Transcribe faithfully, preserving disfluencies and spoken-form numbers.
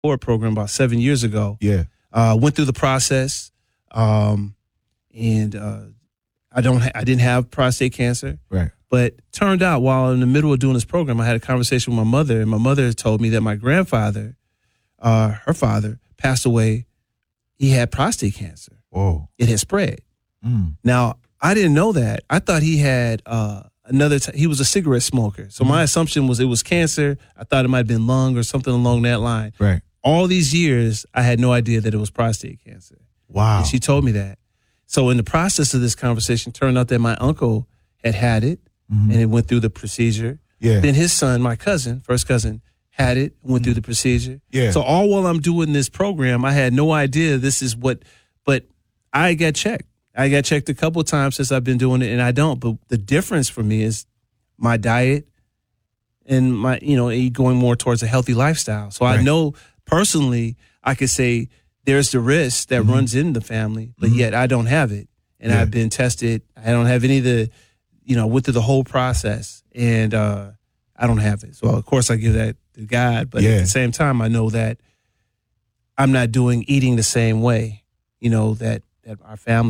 support program about seven years ago. Yeah. Uh, went through the process, um, and uh, I don't. Ha- I didn't have prostate cancer. Right. But turned out while in the middle of doing this program, I had a conversation with my mother, and my mother told me that my grandfather, uh, her father, passed away. He had prostate cancer. Whoa. It had spread. Mm. Now, I didn't know that. I thought he had uh, another, t- he was a cigarette smoker. So my assumption was it was cancer. I thought it might have been lung or something along that line. Right. All these years, I had no idea that it was prostate cancer. Wow. And she told me that. So in the process of this conversation, turned out that my uncle had had it, mm-hmm. and it went through the procedure. Yeah. Then his son, my cousin, first cousin, had it, went mm-hmm. through the procedure. Yeah. So all while I'm doing this program, I had no idea this is what, but I got checked. I got checked a couple of times since I've been doing it, and I don't. But the difference for me is my diet and my, you know, going more towards a healthy lifestyle. So right. I know personally, I could say there's the risk that mm-hmm. runs in the family, but mm-hmm. yet I don't have it. And yeah. I've been tested. I don't have any of the, you know, went through the whole process, and uh, I don't have it. So, of course, I give that to God. But yeah. at the same time, I know that I'm not doing, eating the same way, you know, that, that our family